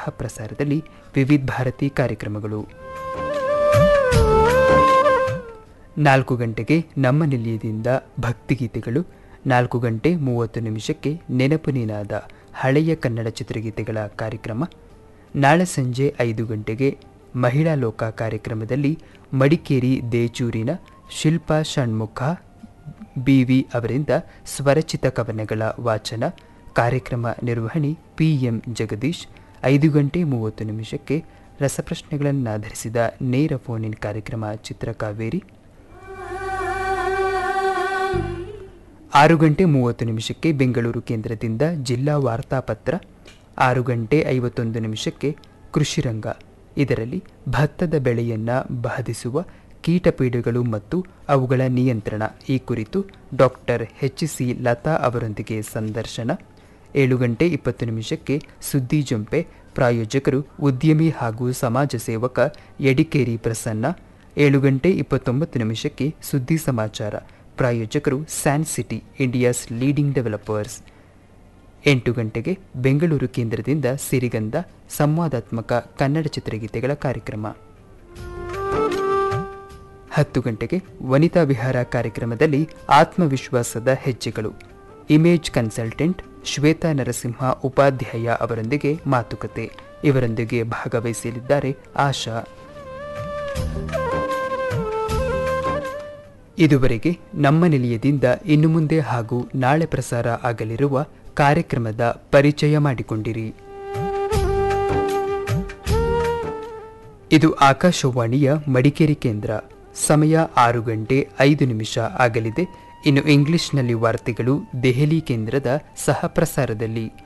ಪ್ರಸಾರದಲ್ಲಿ ವಿವಿಧ ಭಾರತಿ ಕಾರ್ಯಕ್ರಮಗಳು. 4 ಗಂಟೆಗೆ ನಮ್ಮ ನಿಲಯದಿಂದ ಭಕ್ತಿಗೀತೆಗಳು, 4 ಗಂಟೆ 30 ನಿಮಿಷಕ್ಕೆ ನೆನಪು ನಿನಾದ ಹಳೆಯ ಕನ್ನಡ ಚಿತ್ರಗೀತೆಗಳ ಕಾರ್ಯಕ್ರಮ. ನಾಳೆ ಸಂಜೆ 5 ಗಂಟೆಗೆ ಮಹಿಳಾ ಲೋಕ ಕಾರ್ಯಕ್ರಮದಲ್ಲಿ ಮಡಿಕೇರಿ ದೇಚೂರಿನ ಶಿಲ್ಪಾ ಷಣ್ಮುಖ ಬಿವಿ ಅವರಿಂದ ಸ್ವರಚಿತ ಕವನಗಳ ವಾಚನ. ಕಾರ್ಯಕ್ರಮ ನಿರ್ವಹಣೆ PM ಜಗದೀಶ್. 5 ಗಂಟೆ 30 ನಿಮಿಷಕ್ಕೆ ರಸಪ್ರಶ್ನೆಗಳನ್ನಾಧರಿಸಿದ ನೇರ ಫೋನ್ ಇನ್ ಕಾರ್ಯಕ್ರಮ ಚಿತ್ರಕಾವೇರಿ. 6 ಗಂಟೆ 30 ನಿಮಿಷಕ್ಕೆ ಬೆಂಗಳೂರು ಕೇಂದ್ರದಿಂದ ಜಿಲ್ಲಾ ವಾರ್ತಾಪತ್ರ. 6 ಗಂಟೆ 51 ನಿಮಿಷಕ್ಕೆ ಕೃಷಿರಂಗ. ಇದರಲ್ಲಿ ಭತ್ತದ ಬೆಳೆಯನ್ನು ಬಾಧಿಸುವ ಕೀಟಪೀಡೆಗಳು ಮತ್ತು ಅವುಗಳ ನಿಯಂತ್ರಣ ಈ ಕುರಿತು ಡಾಕ್ಟರ್ HC ಲತಾ ಅವರೊಂದಿಗೆ ಸಂದರ್ಶನ. 7 ಗಂಟೆ 20 ನಿಮಿಷಕ್ಕೆ ಸುದ್ದಿ ಜಂಪೆ. ಪ್ರಾಯೋಜಕರು ಉದ್ಯಮಿ ಹಾಗೂ ಸಮಾಜ ಸೇವಕ ಯಡಿಕೇರಿ ಪ್ರಸನ್ನ. 7 ಗಂಟೆ 29 ನಿಮಿಷಕ್ಕೆ ಸುದ್ದಿ ಸಮಾಚಾರ. ಪ್ರಾಯೋಜಕರು San city, India's leading developers. 8 ಗಂಟೆಗೆ ಬೆಂಗಳೂರು ಕೇಂದ್ರದಿಂದ ಸಿರಿಗಂಧ ಸಂವಾದಾತ್ಮಕ ಕನ್ನಡ ಚಿತ್ರಗೀತೆಗಳ ಕಾರ್ಯಕ್ರಮ. 10 ಗಂಟೆಗೆ ವನಿತಾ ವಿಹಾರ ಕಾರ್ಯಕ್ರಮದಲ್ಲಿ ಆತ್ಮವಿಶ್ವಾಸದ ಹೆಜ್ಜೆಗಳು. ಇಮೇಜ್ ಕನ್ಸಲ್ಟೆಂಟ್ ಶ್ವೇತಾ ನರಸಿಂಹ ಉಪಾಧ್ಯಾಯ ಅವರೊಂದಿಗೆ ಮಾತುಕತೆ. ಇವರೊಂದಿಗೆ ಭಾಗವಹಿಸಲಿದ್ದಾರೆ ಆಶಾ. ಇದುವರೆಗೆ ನಮ್ಮ ನಿಲಯದಿಂದ ಇನ್ನು ಮುಂದೆ ಹಾಗೂ ನಾಳೆ ಪ್ರಸಾರ ಆಗಲಿರುವ ಕಾರ್ಯಕ್ರಮದ ಪರಿಚಯ ಮಾಡಿಕೊಂಡಿರಿ. ಇದು ಆಕಾಶವಾಣಿಯ ಮಡಿಕೇರಿ ಕೇಂದ್ರ. ಸಮಯ 6 ಗಂಟೆ 5 ನಿಮಿಷ ಆಗಲಿದೆ. ಇನ್ನು ಇಂಗ್ಲಿಷ್ನಲ್ಲಿ ವಾರ್ತೆಗಳು ದೆಹಲಿ ಕೇಂದ್ರದ ಸಹ ಪ್ರಸಾರದಲ್ಲಿ.